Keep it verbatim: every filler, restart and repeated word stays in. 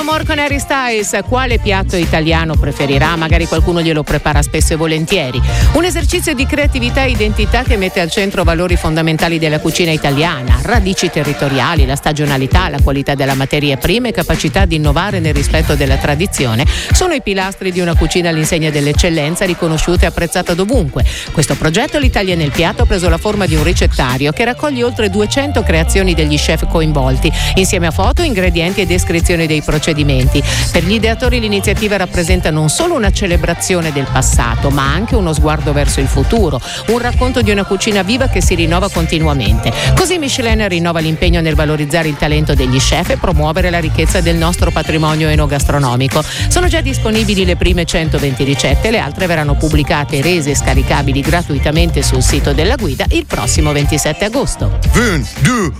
Amor con Harry Styles. Quale piatto italiano preferirà? Magari qualcuno glielo prepara spesso e volentieri. Un esercizio di creatività e identità che mette al centro valori fondamentali della cucina italiana: radici territoriali, la stagionalità, la qualità della materie prime e capacità di innovare nel rispetto della tradizione sono i pilastri di una cucina all'insegna dell'eccellenza, riconosciuta e apprezzata dovunque. Questo progetto, l'Italia nel piatto, ha preso la forma di un ricettario che raccoglie oltre duecento creazioni degli chef coinvolti, insieme a foto, ingredienti e descrizioni dei procedimenti. Per gli ideatori l'iniziativa rappresenta non solo una celebrazione del passato, ma anche uno sguardo verso il futuro, un racconto di una cucina viva che si rinnova continuamente. Così Michelin rinnova l'impegno nel valorizzare il talento degli chef e promuovere la ricchezza del nostro patrimonio enogastronomico. Sono già disponibili le prime centoventi ricette, le altre verranno pubblicate e rese scaricabili gratuitamente sul sito della guida il prossimo ventisette agosto. un, due